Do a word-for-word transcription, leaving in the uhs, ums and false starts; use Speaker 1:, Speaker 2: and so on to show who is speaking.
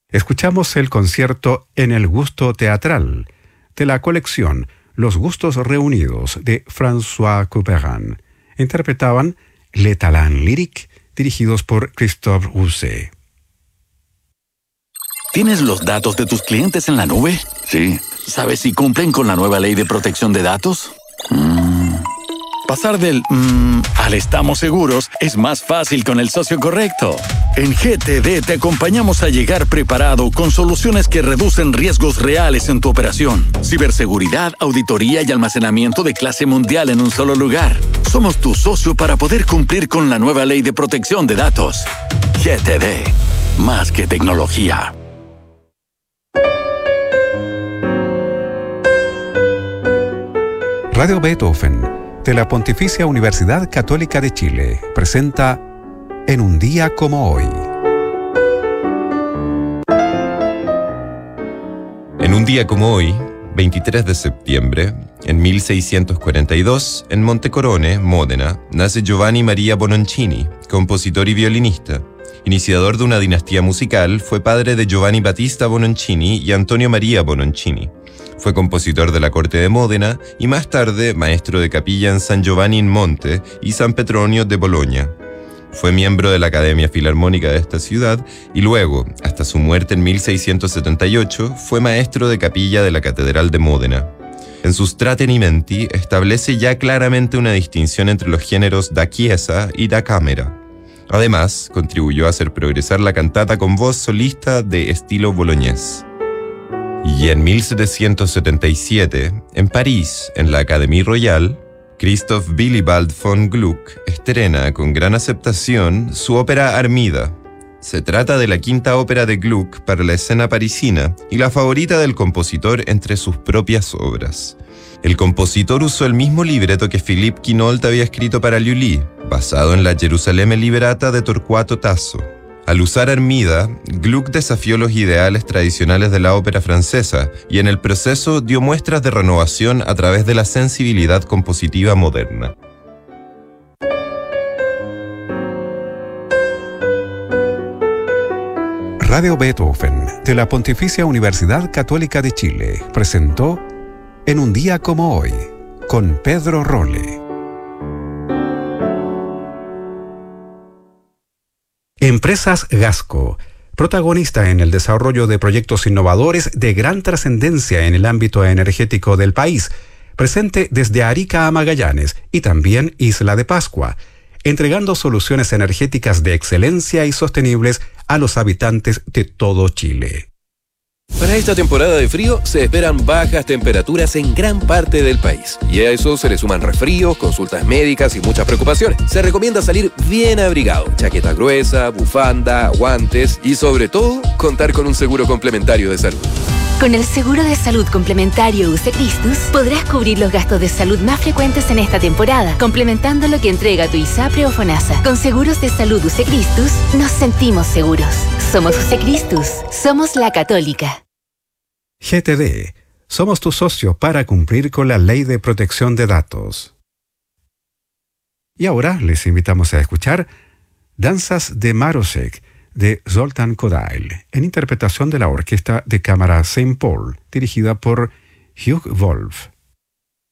Speaker 1: Escuchamos el concierto En el gusto teatral, de la colección Los gustos reunidos de François Couperin. Interpretaban Les Talents Lyriques, dirigidos por Christophe Rousset.
Speaker 2: ¿Tienes los datos de tus clientes en la nube?
Speaker 3: Sí.
Speaker 2: ¿Sabes si cumplen con la nueva ley de protección de datos? Mm. Pasar del mmm al estamos seguros es más fácil con el socio correcto. En G T D te acompañamos a llegar preparado con soluciones que reducen riesgos reales en tu operación. Ciberseguridad, auditoría y almacenamiento de clase mundial en un solo lugar. Somos tu socio para poder cumplir con la nueva ley de protección de datos. G T D. Más que tecnología.
Speaker 1: Radio Beethoven, de la Pontificia Universidad Católica de Chile, presenta En un día como hoy.
Speaker 4: En un día como hoy, veintitrés de septiembre, en mil seiscientos cuarenta y dos, en Montecorone, Módena, nace Giovanni Maria Bononcini, compositor y violinista. Iniciador de una dinastía musical, fue padre de Giovanni Battista Bononcini y Antonio Maria Bononcini. Fue compositor de la corte de Módena y más tarde maestro de capilla en San Giovanni in Monte y San Petronio de Bologna. Fue miembro de la Academia Filarmónica de esta ciudad y luego, hasta su muerte en mil seiscientos setenta y ocho, fue maestro de capilla de la Catedral de Módena. En sus Trattenimenti establece ya claramente una distinción entre los géneros da chiesa y da camera. Además, contribuyó a hacer progresar la cantata con voz solista de estilo boloñés. Y en mil setecientos setenta y siete, en París, en la Académie Royale, Christoph Willibald von Gluck estrena con gran aceptación su ópera Armida. Se trata de la quinta ópera de Gluck para la escena parisina y la favorita del compositor entre sus propias obras. El compositor usó el mismo libreto que Philippe Quinault había escrito para Lully, basado en la Gerusalemme Liberata de Torquato Tasso. Al usar Armida, Gluck desafió los ideales tradicionales de la ópera francesa y en el proceso dio muestras de renovación a través de la sensibilidad compositiva moderna.
Speaker 1: Radio Beethoven, de la Pontificia Universidad Católica de Chile, presentó En un día como hoy, con Pedro Rolle. Empresas Gasco, protagonista en el desarrollo de proyectos innovadores de gran trascendencia en el ámbito energético del país, presente desde Arica a Magallanes y también Isla de Pascua, entregando soluciones energéticas de excelencia y sostenibles a los habitantes de todo Chile.
Speaker 5: Para esta temporada de frío se esperan bajas temperaturas en gran parte del país. Y a eso se le suman resfríos, consultas médicas y muchas preocupaciones. Se recomienda salir bien abrigado, chaqueta gruesa, bufanda, guantes y sobre todo, contar con un seguro complementario de salud.
Speaker 6: Con el seguro de salud complementario U C Christus podrás cubrir los gastos de salud más frecuentes en esta temporada, complementando lo que entrega tu ISAPRE o FONASA. Con seguros de salud U C Christus nos sentimos seguros. Somos U C Christus, somos la Católica.
Speaker 1: G T D, somos tu socio para cumplir con la Ley de Protección de Datos. Y ahora les invitamos a escuchar Danzas de Marosek, de Zoltán Kodály, en interpretación de la Orquesta de Cámara Saint Paul, dirigida por Hugh Wolf.